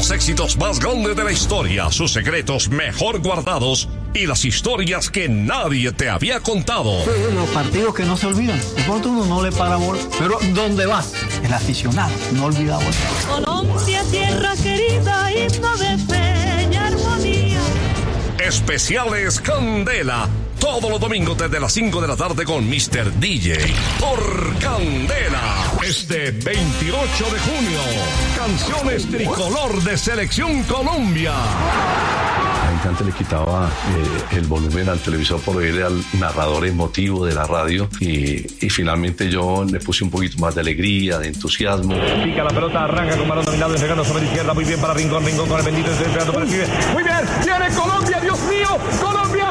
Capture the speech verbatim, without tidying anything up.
Los éxitos más grandes de la historia, sus secretos mejor guardados y las historias que nadie te había contado. Los partidos que no se olvidan. De pronto uno no le para bola. Pero ¿dónde vas? El aficionado no olvida bola. Colombia, tierra querida, himno de fe y armonía. Especiales Candela. Todos los domingos desde las cinco de la tarde con mister D J. Por Candela. Este veintiocho de junio. Canciones tricolor de Selección Colombia. La gente antes le quitaba eh, el volumen al televisor por oír al narrador emotivo de la radio y, y finalmente yo le puse un poquito más de alegría, de entusiasmo. Pica la pelota, arranca con balón dominado, entregando sobre la izquierda, muy bien para Rincón, Rincón con el bendito, está esperando para el pibe. Muy bien, viene Colombia, Dios mío, Colombia.